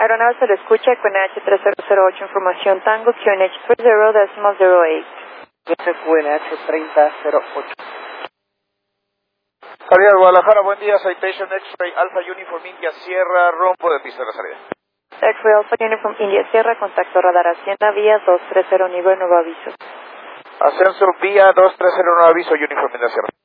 Aeronave se le escucha con H3008, información Tango, QNH 30.08. QNH 3008. Salida de Guadalajara, buen día, Citation X-Ray Alpha Uniform India Sierra, rompo de pista de la salida. X-Ray Alpha Uniform India Sierra, contacto radar Hacienda, vía 230, nivel nuevo aviso. Ascenso vía 230, nuevo aviso, Uniform India Sierra.